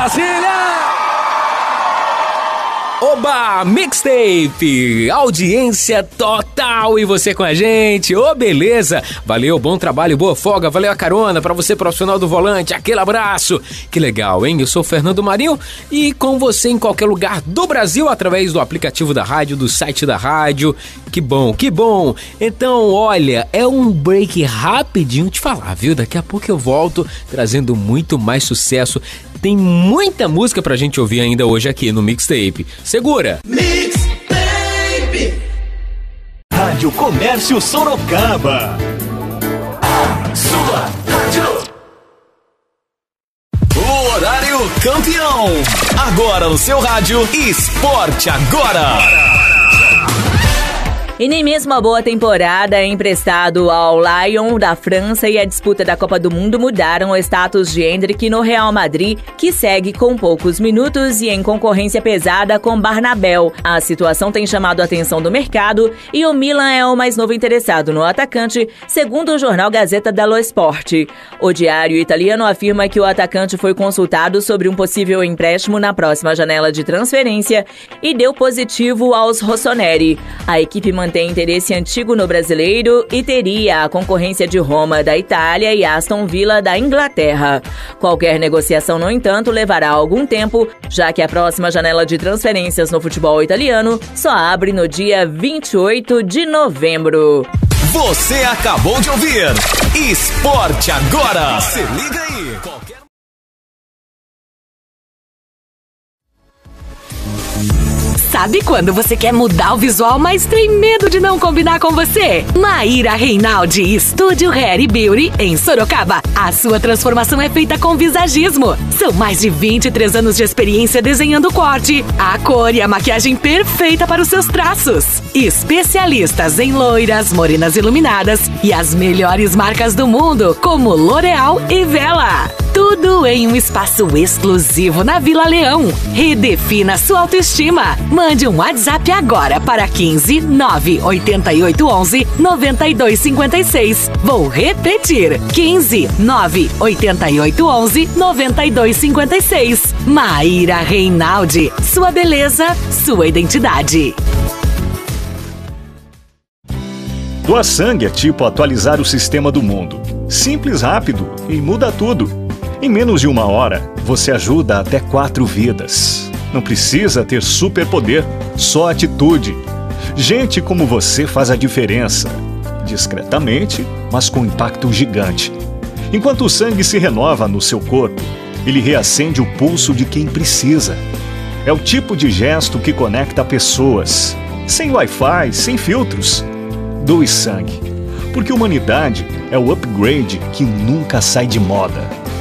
Brasília! Oba, mixtape, audiência total e você com a gente, ô beleza, valeu, bom trabalho, boa folga, valeu a carona pra você profissional do volante, aquele abraço, que legal, hein? Eu sou o Fernando Marinho e com você em qualquer lugar do Brasil através do aplicativo da rádio, do site da rádio, que bom, então olha, é um break rapidinho te falar, viu? Daqui a pouco eu volto trazendo muito mais sucesso. Tem muita música pra gente ouvir ainda hoje aqui no Mixtape. Segura! Mixtape! Rádio Comércio Sorocaba. Sua rádio. O horário campeão. Agora no seu rádio, Esporte Agora. E nem mesmo a boa temporada emprestado ao Lyon da França e a disputa da Copa do Mundo mudaram o status de Endrick no Real Madrid, que segue com poucos minutos e em concorrência pesada com Barnabéu. A situação tem chamado a atenção do mercado e o Milan é o mais novo interessado no atacante, segundo o jornal Gazeta dello Sport. O diário italiano afirma que o atacante foi consultado sobre um possível empréstimo na próxima janela de transferência e deu positivo aos rossoneri. A equipe mantém interesse antigo no brasileiro e teria a concorrência de Roma da Itália e Aston Villa da Inglaterra. Qualquer negociação, no entanto, levará algum tempo, já que a próxima janela de transferências no futebol italiano só abre no dia 28 de novembro. Você acabou de ouvir Esporte Agora. Se liga aí. Sabe quando você quer mudar o visual, mas tem medo de não combinar com você? Maíra Reinaldi, Estúdio Hair Beauty, em Sorocaba. A sua transformação é feita com visagismo. São mais de 23 anos de experiência desenhando o corte, a cor e a maquiagem perfeita para os seus traços. Especialistas em loiras, morenas iluminadas e as melhores marcas do mundo, como L'Oréal e Vela. Tudo em um espaço exclusivo na Vila Leão. Redefina sua autoestima. Mande um WhatsApp agora para 15 988 11 9256. Vou repetir: 15 988 11 9256. Maíra Reinaldi. Sua beleza, sua identidade. Doar sangue é tipo atualizar o sistema do mundo. Simples, rápido e muda tudo. Em menos de 1 hora, você ajuda até 4 vidas. Não precisa ter superpoder, só atitude. Gente como você faz a diferença. Discretamente, mas com impacto gigante. Enquanto o sangue se renova no seu corpo, ele reacende o pulso de quem precisa. É o tipo de gesto que conecta pessoas. Sem Wi-Fi, sem filtros. Doe sangue. Porque humanidade é o upgrade que nunca sai de moda.